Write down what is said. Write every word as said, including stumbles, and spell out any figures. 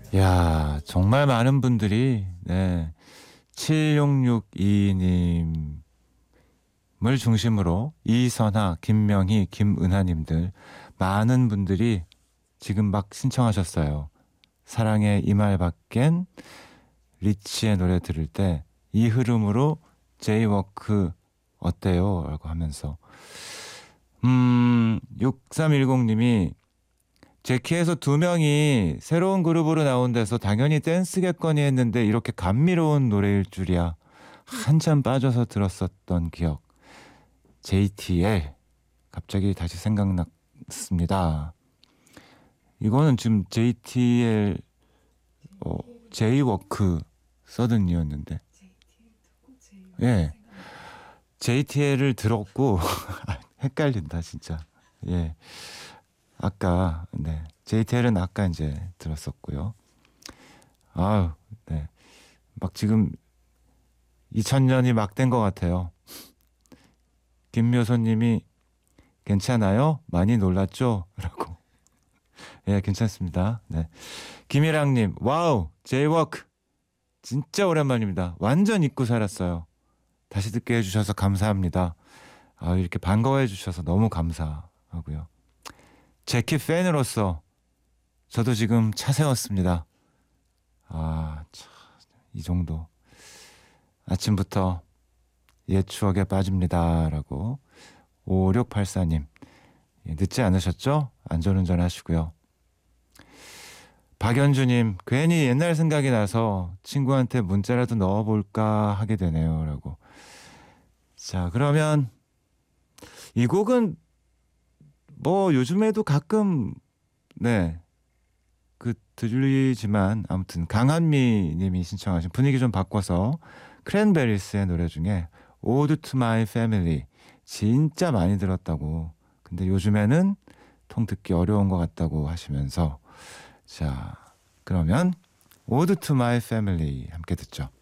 야, 정말 많은 분들이 네, 칠육육이 님을 중심으로 이선아, 김명희, 김은하님들 많은 분들이 지금 막 신청하셨어요. 사랑의 이 말 밖엔 리치의 노래 들을 때 이 흐름으로 제이워크 어때요? 라고 하면서 음 육삼일공 님이 제키에서 두 명이 새로운 그룹으로 나온 데서 당연히 댄스겠거니 했는데 이렇게 감미로운 노래일 줄이야. 한참 빠져서 들었었던 기억. 제이티엘 갑자기 다시 생각났습니다. 이거는 지금 제이티엘 어, 제이워크 서든이었는데 예 제이티엘을 들었고 헷갈린다 진짜. 예 아까 네 제이티엘은 아까 이제 들었었고요. 아유 네 막 지금 이천 년이 막 된 것 같아요. 김묘소님이 괜찮아요? 많이 놀랐죠? 라고. 예 괜찮습니다. 네 김일랑님 와우 제이워크 진짜 오랜만입니다. 완전 잊고 살았어요. 다시 듣게 해주셔서 감사합니다. 아, 이렇게 반가워해 주셔서 너무 감사하고요. 제키 팬으로서 저도 지금 차 세웠습니다. 아, 참, 이 정도. 아침부터 옛 추억에 빠집니다라고 오육팔사 님 예, 늦지 않으셨죠? 안전운전 하시고요. 박연주님 괜히 옛날 생각이 나서 친구한테 문자라도 넣어볼까 하게 되네요 라고. 자 그러면 이 곡은 뭐 요즘에도 가끔 네 그 들리지만 아무튼 강한미 님이 신청하신 분위기 좀 바꿔서 크랜베리스의 노래 중에 Ode to My Family 진짜 많이 들었다고. 근데 요즘에는 통 듣기 어려운 것 같다고 하시면서 자 그러면 Ode to My Family 함께 듣죠.